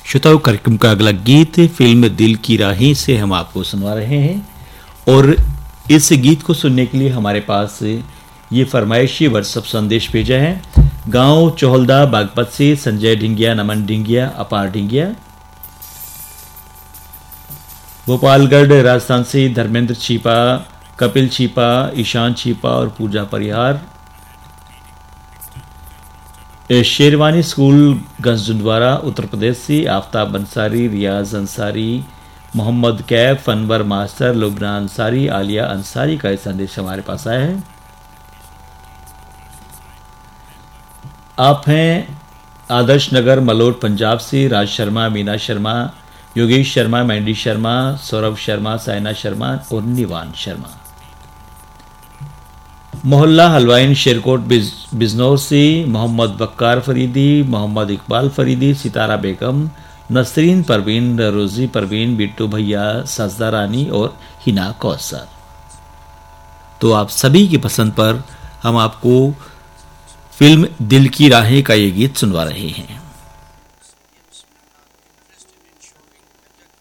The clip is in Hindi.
श्रोताओं, कार्यक्रम का अगला गीत फिल्म दिल की राहें से हम आपको सुनवा रहे हैं और इस गीत को सुनने के लिए हमारे पास ये फरमाइशी व्हाट्सएप संदेश भेजा है। गांव चोहलदा बागपत से संजय ढिंगिया, नमन ढिंगिया, अपार ढिंगिया। भोपालगढ़ राजस्थान से धर्मेंद्र छीपा, कपिल छीपा, ईशान छीपा और पूजा परिहार। शेरवानी स्कूल गंजडुंडवारा उत्तर प्रदेश से आफ्ताब अंसारी, रियाज अंसारी, मोहम्मद कैफ, अनवर मास्टर, लुबना अंसारी, आलिया अंसारी का संदेश हमारे पास आया है। आप हैं आदर्श नगर मलोट पंजाब से राज शर्मा, मीना शर्मा, योगेश शर्मा, मैंडी शर्मा, सौरभ शर्मा, साइना शर्मा और निवान शर्मा। मोहल्ला हलवाइन शेरकोट बिजनौर से मोहम्मद बक्कार फरीदी, मोहम्मद इकबाल फरीदी, सितारा बेगम, नसरीन परवीन, रोजी परवीन, बिट्टू भैया, सजदा रानी और हिना कौसर। तो आप सभी की पसंद पर हम आपको फिल्म दिल की राहें का ये गीत सुनवा रहे हैं।